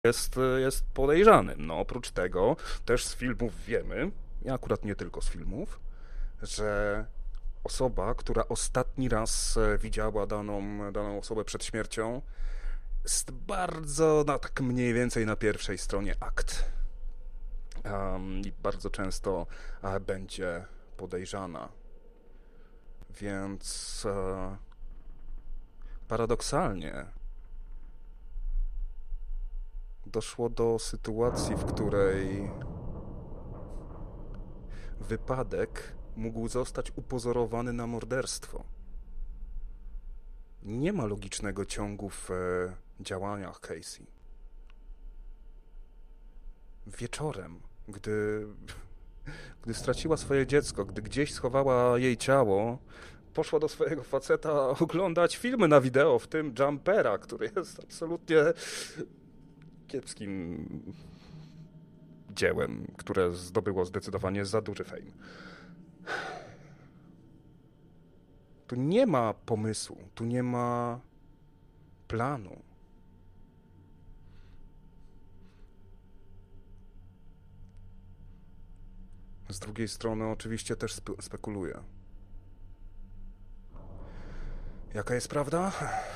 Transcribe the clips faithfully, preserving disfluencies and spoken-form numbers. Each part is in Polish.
jest, jest podejrzanym. No oprócz tego też z filmów wiemy, i akurat nie tylko z filmów, że osoba, która ostatni raz widziała daną, daną osobę przed śmiercią, jest bardzo, no tak mniej więcej na pierwszej stronie akt. Um, I bardzo często e, będzie podejrzana. Więc e, paradoksalnie doszło do sytuacji, w której wypadek mógł zostać upozorowany na morderstwo. Nie ma logicznego ciągu w e, działaniach Casey. Wieczorem, gdy, gdy straciła swoje dziecko, gdy gdzieś schowała jej ciało, poszła do swojego faceta oglądać filmy na wideo, w tym Jumpera, który jest absolutnie kiepskim dziełem, które zdobyło zdecydowanie za duży fame. Tu nie ma pomysłu, tu nie ma planu. Z drugiej strony oczywiście też spe- spekuluję. Jaka jest prawda?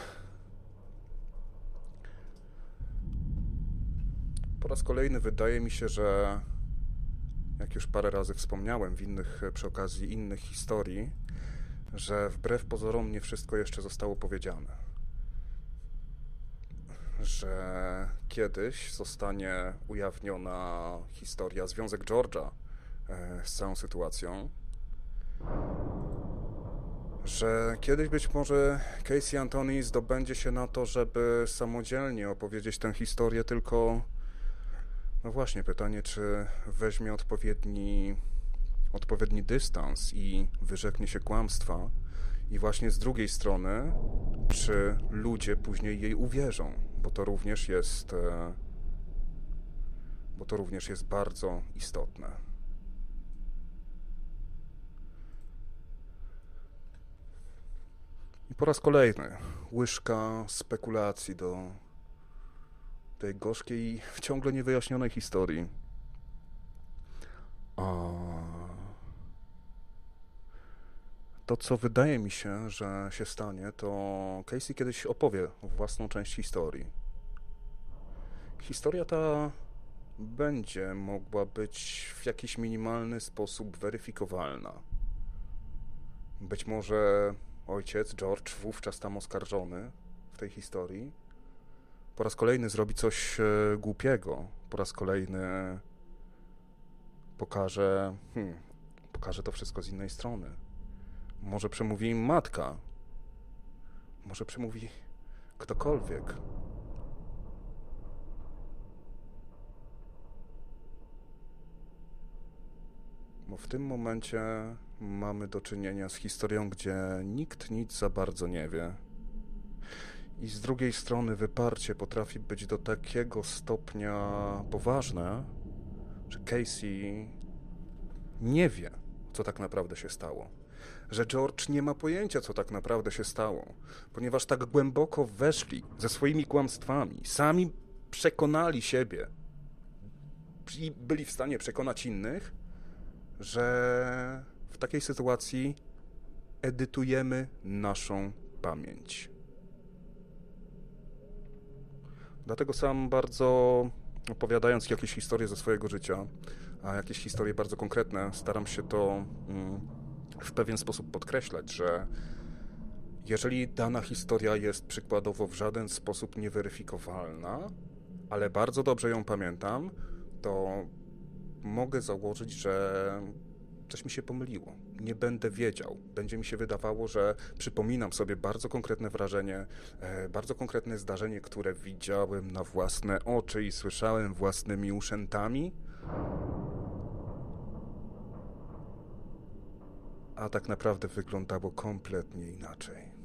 Po raz kolejny wydaje mi się, że jak już parę razy wspomniałem w innych, przy okazji innych historii, że wbrew pozorom nie wszystko jeszcze zostało powiedziane. Że kiedyś zostanie ujawniona historia, związek George'a z całą sytuacją. Że kiedyś być może Casey Anthony zdobędzie się na to, żeby samodzielnie opowiedzieć tę historię, tylko no właśnie pytanie, czy weźmie odpowiedni, odpowiedni dystans i wyrzeknie się kłamstwa. I właśnie z drugiej strony, czy ludzie później jej uwierzą, bo to również jest, bo to również jest bardzo istotne. I po raz kolejny łyżka spekulacji do tej gorzkiej, ciągle niewyjaśnionej historii. A to, co wydaje mi się, że się stanie, to Casey kiedyś opowie własną część historii. Historia ta będzie mogła być w jakiś minimalny sposób weryfikowalna. Być może ojciec, George, wówczas tam oskarżony w tej historii, po raz kolejny zrobi coś głupiego. Po raz kolejny pokaże, hmm, pokaże to wszystko z innej strony. Może przemówi im matka. Może przemówi ktokolwiek. Bo w tym momencie mamy do czynienia z historią, gdzie nikt nic za bardzo nie wie. I z drugiej strony wyparcie potrafi być do takiego stopnia poważne, że Casey nie wie, co tak naprawdę się stało. Że George nie ma pojęcia, co tak naprawdę się stało, ponieważ tak głęboko weszli ze swoimi kłamstwami, sami przekonali siebie i byli w stanie przekonać innych, że w takiej sytuacji edytujemy naszą pamięć. Dlatego sam bardzo, opowiadając jakieś historie ze swojego życia, a jakieś historie bardzo konkretne, staram się to w pewien sposób podkreślać, że jeżeli dana historia jest przykładowo w żaden sposób nieweryfikowalna, ale bardzo dobrze ją pamiętam, to mogę założyć, że coś mi się pomyliło. Nie będę wiedział. Będzie mi się wydawało, że przypominam sobie bardzo konkretne wrażenie, bardzo konkretne zdarzenie, które widziałem na własne oczy i słyszałem własnymi uszętami, a tak naprawdę wyglądało kompletnie inaczej.